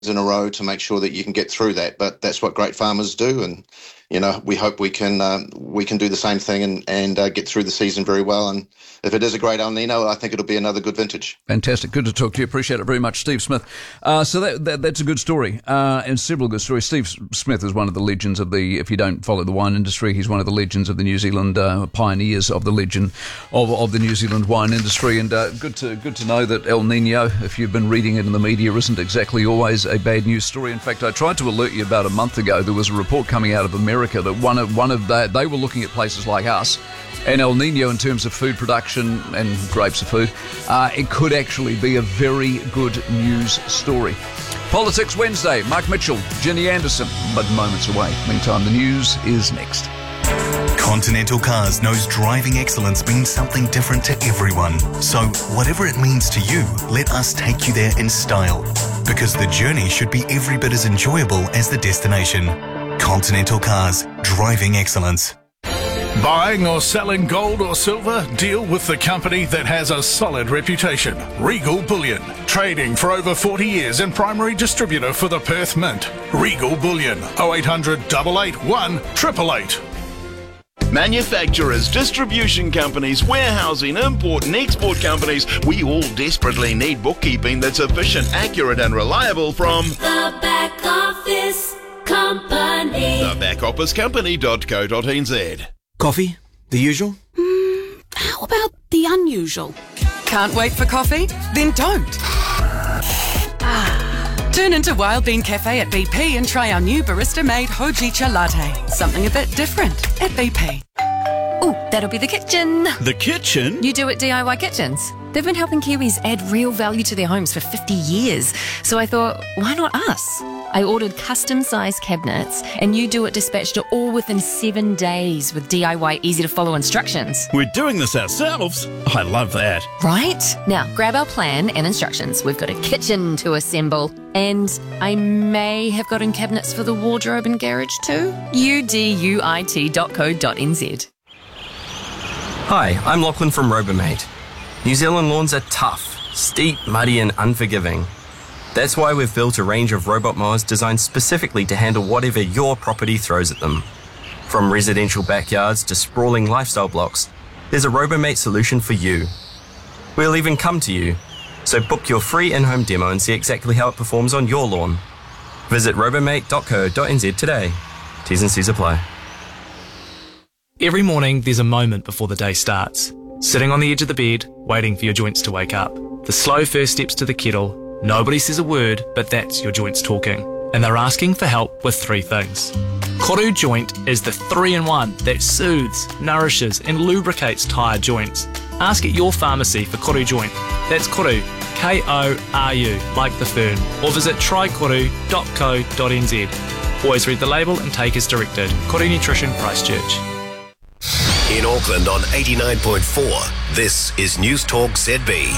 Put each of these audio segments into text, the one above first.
in a row to make sure that you can get through that. But that's what great farmers do, and we hope we can do the same thing and get through the season very well. And if it is a great El Nino, I think it'll be another good vintage. Fantastic. Good to talk to you. Appreciate it very much, Steve Smith. So that's a good story, and several good stories. Steve Smith is one of the legends of if you don't follow the wine industry, he's one of the legends of the New Zealand, pioneers of the legend of the New Zealand wine industry. And good to know that El Nino, if you've been reading it in the media, isn't exactly always a bad news story. In fact, I tried to alert you about a month ago. There was a report coming out of America that they were looking at places like us, and El Nino in terms of food production and grapes of food, it could actually be a very good news story. Politics Wednesday, Mark Mitchell, Ginny Anderson, but moments away. Meantime, the news is next. Continental Cars knows driving excellence means something different to everyone. So whatever it means to you, let us take you there in style. Because the journey should be every bit as enjoyable as the destination. Continental Cars, driving excellence. Buying or selling gold or silver? Deal with the company that has a solid reputation. Regal Bullion. Trading for over 40 years and primary distributor for the Perth Mint. Regal Bullion. 0800 881 888. Manufacturers, distribution companies, warehousing, import and export companies, we all desperately need bookkeeping that's efficient, accurate and reliable from The Back Office Company. thebackofficecompany.co.nz. Coffee? The usual? How about the unusual? Can't wait for coffee? Then don't. Turn into Wild Bean Cafe at BP and try our new barista-made Hojicha latte. Something a bit different at BP. Ooh, that'll be the kitchen. The kitchen? You do at DIY Kitchens. They've been helping Kiwis add real value to their homes for 50 years. So I thought, why not us? I ordered custom-sized cabinets, and You Do It dispatched it all within 7 days with DIY easy-to-follow instructions. We're doing this ourselves? I love that. Right? Now, grab our plan and instructions. We've got a kitchen to assemble. And I may have gotten cabinets for the wardrobe and garage too. uduit.co.nz. Hi, I'm Lachlan from Robomate. New Zealand lawns are tough, steep, muddy and unforgiving. That's why we've built a range of robot mowers designed specifically to handle whatever your property throws at them. From residential backyards to sprawling lifestyle blocks, there's a Robomate solution for you. We'll even come to you, so book your free in-home demo and see exactly how it performs on your lawn. Visit robomate.co.nz today. T's and C's apply. Every morning, there's a moment before the day starts. Sitting on the edge of the bed, waiting for your joints to wake up. The slow first steps to the kettle. Nobody says a word, but that's your joints talking. And they're asking for help with 3 things. Koru Joint is the 3-in-1 that soothes, nourishes and lubricates tired joints. Ask at your pharmacy for Koru Joint. That's Koru, K-O-R-U, like the fern. Or visit trykoru.co.nz. Always read the label and take as directed. Koru Nutrition, Christchurch. In Auckland on 89.4, this is News Talk ZB.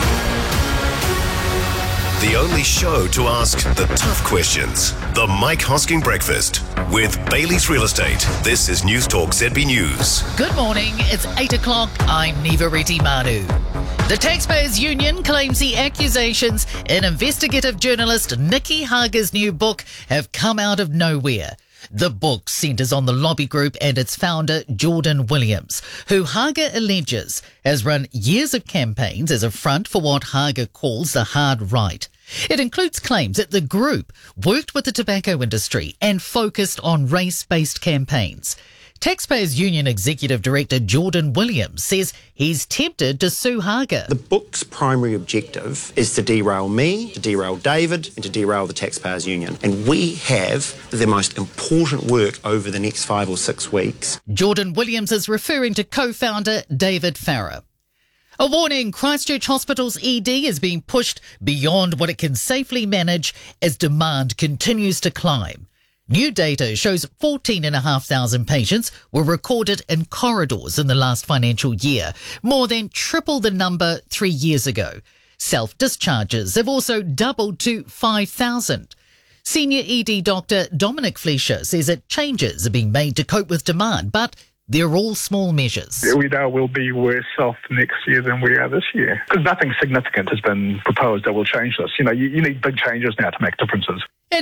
The only show to ask the tough questions. The Mike Hosking Breakfast with Bailey's Real Estate. This is News Talk ZB News. Good morning, it's 8 o'clock. I'm Niva Reti Manu. The Taxpayers Union claims the accusations in investigative journalist Nikki Hager's new book have come out of nowhere. The book centres on the lobby group and its founder, Jordan Williams, who Hager alleges has run years of campaigns as a front for what Hager calls the hard right. It includes claims that the group worked with the tobacco industry and focused on race-based campaigns. Taxpayers Union Executive Director Jordan Williams says he's tempted to sue Hager. The book's primary objective is to derail me, to derail David, and to derail the Taxpayers Union. And we have the most important work over the next 5 or 6 weeks. Jordan Williams is referring to co-founder David Farrar. A warning, Christchurch Hospital's ED is being pushed beyond what it can safely manage as demand continues to climb. New data shows 14,500 patients were recorded in corridors in the last financial year, more than triple the number 3 years ago. Self-discharges have also doubled to 5,000. Senior ED doctor Dominic Fleischer says that changes are being made to cope with demand, but They're all small measures. We know we'll be worse off next year than we are this year because nothing significant has been proposed that will change this. You need big changes now to make differences.